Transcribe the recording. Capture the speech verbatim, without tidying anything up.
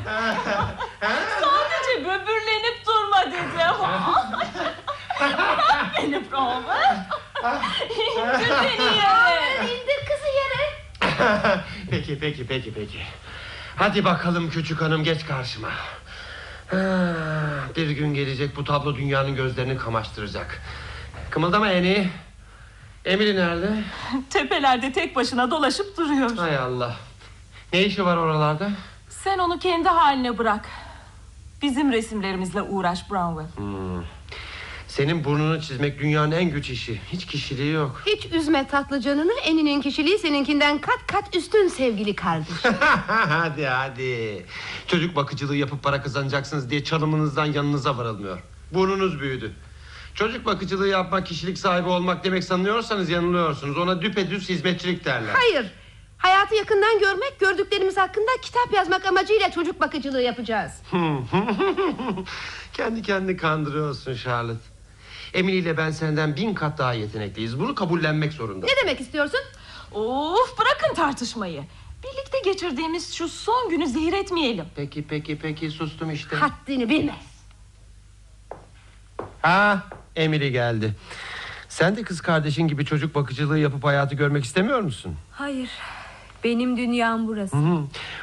Sadece böbürlenip durma dedim. Bırak beni Bromwell. İndir beni yere. İndir kızı yere. Peki peki peki peki. Hadi bakalım küçük hanım, geç karşıma. Bir gün gelecek, bu tablo dünyanın gözlerini kamaştıracak. Kımıldama Annie. Emily nerede? Tepelerde tek başına dolaşıp duruyor. Hay Allah. Ne işi var oralarda? Sen onu kendi haline bırak. Bizim resimlerimizle uğraş Bromwell. Hmm. Senin burnunu çizmek dünyanın en güç işi. Hiç kişiliği yok. Hiç üzme tatlı canını. Eninin kişiliği seninkinden kat kat üstün sevgili kardeş. Hadi hadi. Çocuk bakıcılığı yapıp para kazanacaksınız diye çalımınızdan yanınıza varılmıyor. Burnunuz büyüdü. Çocuk bakıcılığı yapmak, kişilik sahibi olmak demek sanıyorsanız yanılıyorsunuz. Ona düpedüz hizmetçilik derler. Hayır. Hayatı yakından görmek, gördüklerimiz hakkında kitap yazmak amacıyla çocuk bakıcılığı yapacağız. Kendi kendini kandırıyorsun Charlotte. Emily ile ben senden bin kat daha yetenekliyiz. Bunu kabullenmek zorunda. Ne demek istiyorsun? Of, bırakın tartışmayı. Birlikte geçirdiğimiz şu son günü zehir etmeyelim. Peki peki peki, sustum işte. Haddini bilmez. Ha, Emily geldi. Sen de kız kardeşin gibi çocuk bakıcılığı yapıp hayatı görmek istemiyor musun? Hayır. Benim dünyam burası. Hı hı.